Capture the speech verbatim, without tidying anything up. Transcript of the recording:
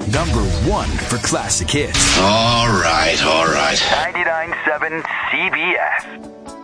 Number one for classic hits. All right, all right. ninety-nine point seven C B S.